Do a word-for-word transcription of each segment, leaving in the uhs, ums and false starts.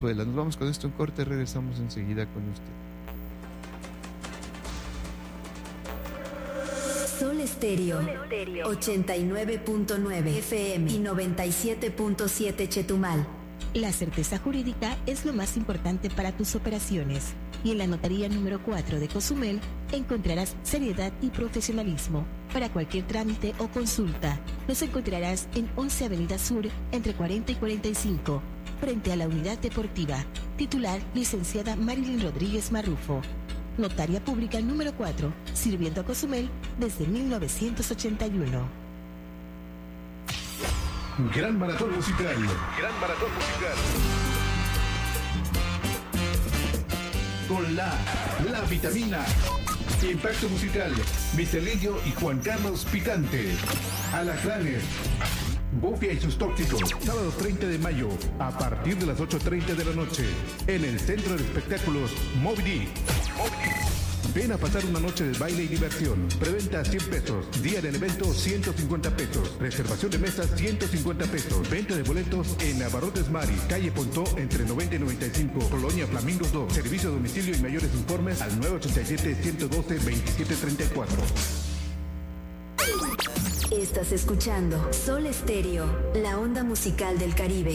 Nos vamos con esto en corte, regresamos enseguida con usted. Sol Estéreo, ochenta y nueve punto nueve F M y noventa y siete punto siete Chetumal. La certeza jurídica es lo más importante para tus operaciones. Y en la notaría número cuatro de Cozumel encontrarás seriedad y profesionalismo. Para cualquier trámite o consulta, nos encontrarás en once Avenida Sur, entre cuarenta y cuarenta y cinco, frente a la Unidad Deportiva. Titular, licenciada Marilyn Rodríguez Marrufo. Notaria Pública número cuatro, sirviendo a Cozumel desde mil novecientos ochenta y uno. Gran Maratón Musical. Gran Maratón Musical. Con la, la vitamina. Impacto Musical. Vitelidio y Juan Carlos Picante. Alacranes. Bufia y sus tóxicos. Sábado treinta de mayo, a partir de las ocho treinta de la noche, en el Centro de Espectáculos Moby Dick. Ven a pasar una noche de baile y diversión. Preventa cien pesos. Día del evento ciento cincuenta pesos. Reservación de mesas ciento cincuenta pesos. Venta de boletos en Abarrotes Mari, calle Pontó, entre noventa y noventa y cinco, Colonia Flamingos dos. Servicio a domicilio y mayores informes al nueve ochenta y siete, ciento doce, veintisiete treinta y cuatro. Estás escuchando Sol Estéreo, la onda musical del Caribe.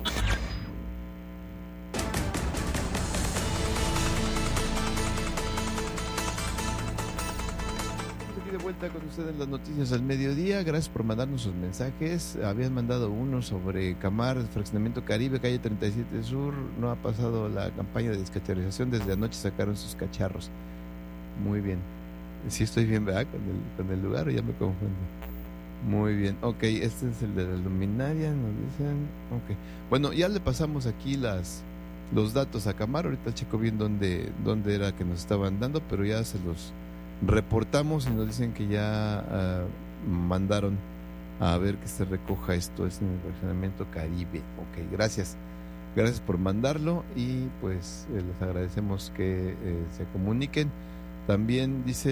De vuelta con ustedes en las noticias al mediodía. Gracias por mandarnos sus mensajes. Habían mandado uno sobre Camar, Fraccionamiento Caribe, calle treinta y siete Sur. No ha pasado la campaña de descacharrización. Desde anoche sacaron sus cacharros. Muy bien. Sí estoy bien, ¿verdad? Con el, con el lugar, o ya me confundo. Muy bien. Ok, este es el de la luminaria, nos dicen. Ok. Bueno, ya le pasamos aquí las los datos a Camar. Ahorita checo bien dónde, dónde era que nos estaban dando, pero ya se los reportamos y nos dicen que ya uh, mandaron a ver que se recoja esto. Es en el Fraccionamiento Caribe. Ok, gracias. Gracias por mandarlo y pues eh, les agradecemos que eh, se comuniquen. También dice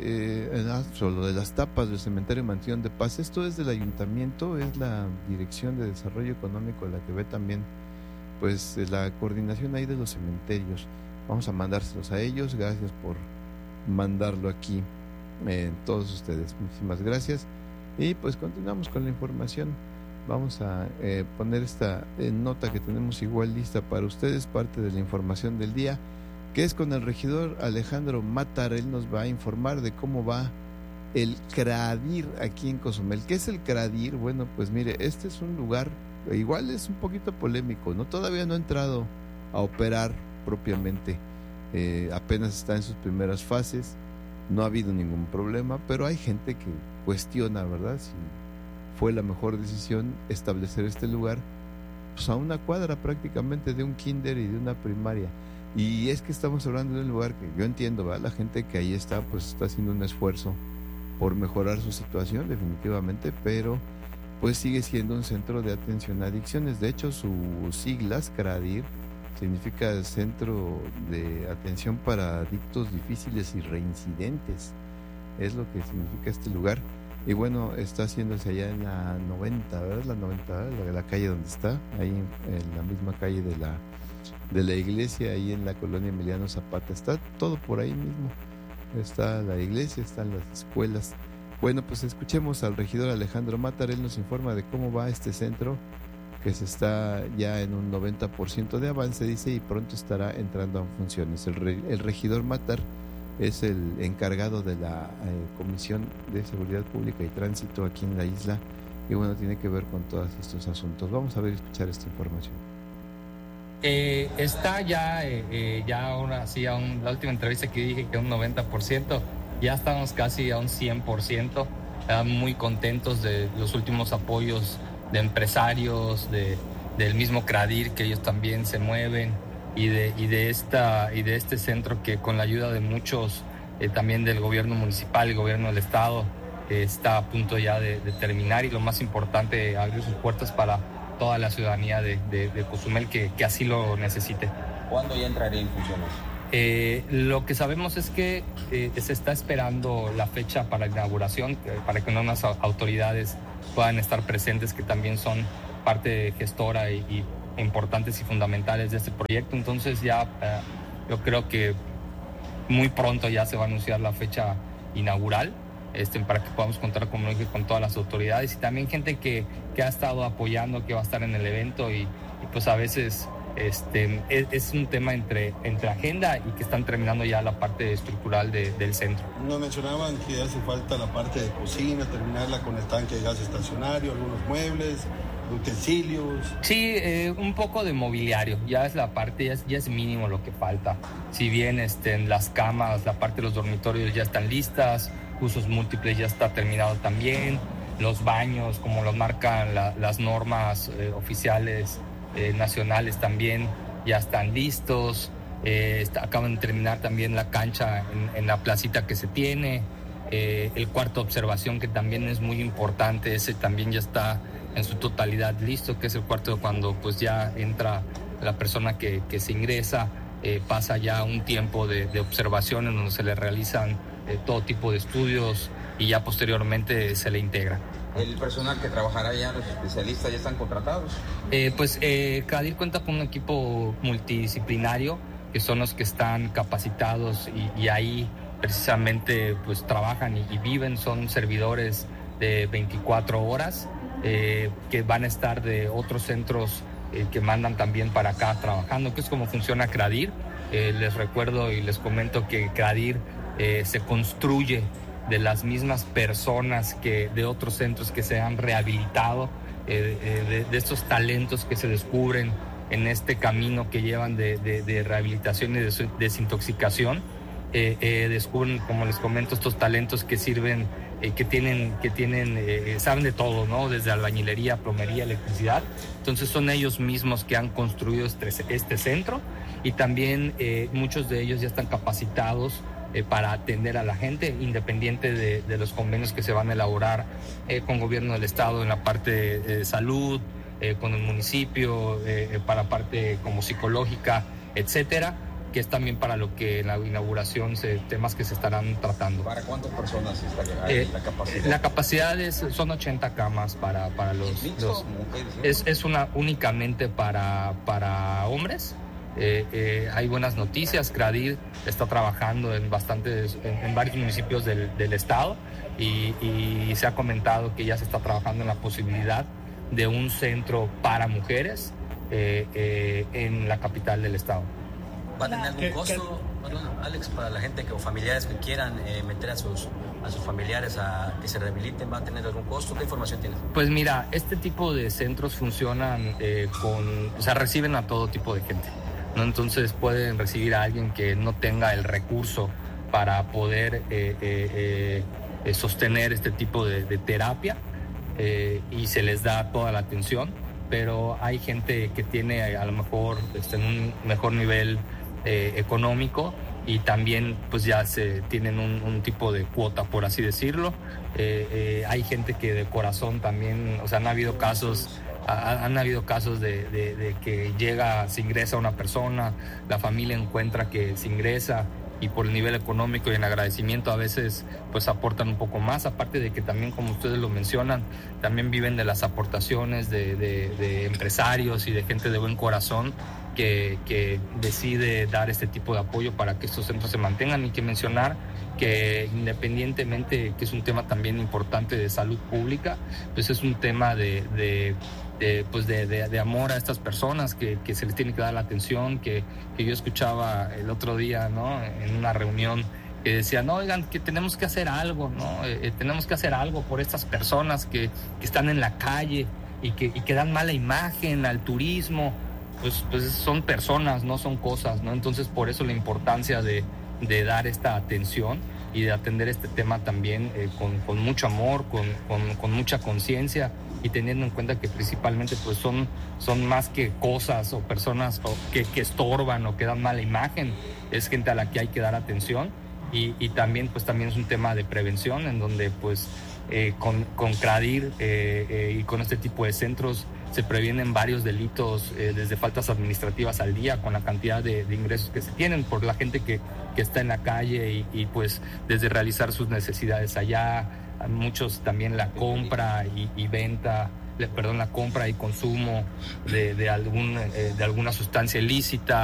eh, ah, lo de las tapas del cementerio Mansión de Paz. Esto es del ayuntamiento, es la Dirección de Desarrollo Económico la que ve también pues la coordinación ahí de los cementerios. Vamos a mandárselos a ellos. Gracias por mandarlo aquí, eh, todos ustedes. Muchísimas gracias. Y pues continuamos con la información. Vamos a eh, poner esta eh, nota que tenemos igual lista para ustedes, parte de la información del día, que es con el regidor Alejandro Mátar. Él nos va a informar de cómo va el CRADIR aquí en Cozumel. ¿Qué es el CRADIR? Bueno, pues mire, este es un lugar, igual es un poquito polémico, ¿no? Todavía no ha entrado a operar propiamente, eh, apenas está en sus primeras fases, no ha habido ningún problema, pero hay gente que cuestiona, ¿verdad?, si fue la mejor decisión establecer este lugar, pues a una cuadra prácticamente de un kinder y de una primaria. Y es que estamos hablando de un lugar que yo entiendo, ¿verdad? La gente que ahí está, pues está haciendo un esfuerzo por mejorar su situación, definitivamente, pero pues sigue siendo un centro de atención a adicciones. De hecho, sus siglas, CRADIR, significa Centro de Atención para Adictos Difíciles y Reincidentes. Es lo que significa este lugar. Y bueno, está haciéndose allá en la noventa, ¿verdad? La noventa, la, la calle donde está, ahí en, en la misma calle de la de la iglesia, ahí en la colonia Emiliano Zapata. Está todo por ahí mismo. Está la iglesia, están las escuelas. Bueno, pues escuchemos al regidor Alejandro Mátar. Él nos informa de cómo va este centro, que se está ya en un noventa por ciento de avance, dice, y pronto estará entrando en funciones. El, re, el regidor Mátar es el encargado de la eh, Comisión de Seguridad Pública y Tránsito aquí en la isla, y bueno, tiene que ver con todos estos asuntos. Vamos a ver y escuchar esta información. Eh, está ya, eh, eh, ya ahora sí, a un, la última entrevista que dije que un noventa por ciento, ya estamos casi a un cien por ciento, eh, muy contentos de los últimos apoyos de empresarios, de, del mismo CRADIR, que ellos también se mueven, y de, y de, esta, y de este centro que con la ayuda de muchos, eh, también del gobierno municipal, el gobierno del estado, eh, está a punto ya de, de terminar, y lo más importante, abrir sus puertas para toda la ciudadanía de, de, de Cozumel que, que así lo necesite. ¿Cuándo ya entraría en funciones? Eh, lo que sabemos es que eh, se está esperando la fecha para la inauguración, eh, para que unas autoridades puedan estar presentes, que también son parte gestora y, y importantes y fundamentales de este proyecto. Entonces ya eh, yo creo que muy pronto ya se va a anunciar la fecha inaugural, este, para que podamos contar, como dije, con todas las autoridades y también gente que, que ha estado apoyando, que va a estar en el evento y, y pues a veces este, es, es un tema entre, entre agenda y que están terminando ya la parte estructural de, del centro. Nos mencionaban que hace falta la parte de cocina, terminarla con el tanque de gas estacionario, algunos muebles, utensilios. Sí, eh, un poco de mobiliario, ya es la parte, ya es, ya es mínimo lo que falta. Si bien este, en las camas, la parte de los dormitorios ya están listas, usos múltiples ya está terminado también, los baños, como los marcan la, las normas eh, oficiales eh, nacionales también ya están listos, eh, está, acaban de terminar también la cancha en, en la placita que se tiene, eh, el cuarto de observación que también es muy importante, ese también ya está en su totalidad listo, que es el cuarto cuando pues ya entra la persona que, que se ingresa, eh, pasa ya un tiempo de, de observación en donde se le realizan eh, todo tipo de estudios y ya posteriormente se le integra. ¿El personal que trabajará ya, los especialistas, ya están contratados? Eh, pues eh, CRADIR cuenta con un equipo multidisciplinario que son los que están capacitados y, y ahí precisamente pues trabajan y, y viven, son servidores de veinticuatro horas. Eh, que van a estar de otros centros eh, que mandan también para acá trabajando, que es como funciona CRADIR. Eh, les recuerdo y les comento que CRADIR eh, se construye de las mismas personas que de otros centros que se han rehabilitado, eh, eh, de, de estos talentos que se descubren en este camino que llevan de, de, de rehabilitación y de desintoxicación. Eh, eh, descubren, como les comento, estos talentos que sirven, eh, que tienen, que tienen, eh, saben de todo, ¿no? Desde albañilería, plomería, electricidad. Entonces son ellos mismos que han construido este, este centro y también eh, muchos de ellos ya están capacitados eh, para atender a la gente, independiente de, de los convenios que se van a elaborar eh, con gobierno del estado en la parte de, de salud, eh, con el municipio, eh, para parte como psicológica, etcétera, que es también para lo que en la inauguración se, temas que se estarán tratando. ¿Para cuántas personas está eh, la capacidad? La capacidad es, son ochenta camas para, para los... los mujeres, ¿no? es, es una únicamente para, para hombres. Eh, eh, hay buenas noticias. CRADIR está trabajando en bastantes, en, en varios municipios del, del estado y, y se ha comentado que ya se está trabajando en la posibilidad de un centro para mujeres eh, eh, en la capital del estado. ¿Va a tener algún costo, perdón, Alex, para la gente que, o familiares que quieran eh, meter a sus, a sus familiares a que se rehabiliten? ¿Va a tener algún costo? ¿Qué información tienes? Pues mira, este tipo de centros funcionan eh, con, o sea, reciben a todo tipo de gente, ¿no? Entonces pueden recibir a alguien que no tenga el recurso para poder eh, eh, eh, sostener este tipo de, de terapia eh, y se les da toda la atención, pero hay gente que tiene a lo mejor este, en un mejor nivel Eh, económico y también pues ya se tienen un, un tipo de cuota, por así decirlo. Eh, eh, hay gente que de corazón también, o sea, han habido casos, ha, han habido casos de, de, de que llega, se ingresa una persona, la familia encuentra que se ingresa y por el nivel económico y en agradecimiento a veces pues aportan un poco más, aparte de que también, como ustedes lo mencionan, también viven de las aportaciones de, de, de empresarios y de gente de buen corazón que, que decide dar este tipo de apoyo para que estos centros se mantengan. Y que mencionar que independientemente que es un tema también importante de salud pública, pues es un tema de, de De, pues de, de, de amor a estas personas que, que se les tiene que dar la atención, que, que yo escuchaba el otro día, ¿no? En una reunión que decían, no, oigan, que tenemos que hacer algo, ¿no? Eh, tenemos que hacer algo por estas personas que, que están en la calle y que, y que dan mala imagen al turismo. Pues, pues son personas, no son cosas, ¿no? Entonces por eso la importancia de, de dar esta atención y de atender este tema también eh, con, con mucho amor, con, con, con mucha conciencia y teniendo en cuenta que principalmente pues son, son más que cosas o personas o que, que estorban o que dan mala imagen, es gente a la que hay que dar atención y, y también pues también es un tema de prevención en donde pues eh, con, con CRADIR eh, eh, y con este tipo de centros se previenen varios delitos, eh, desde faltas administrativas al día, con la cantidad de, de ingresos que se tienen por la gente que, que está en la calle y, y pues desde realizar sus necesidades allá, muchos también la compra y, y venta perdón, la compra y consumo de, de, algún, eh, de alguna sustancia ilícita.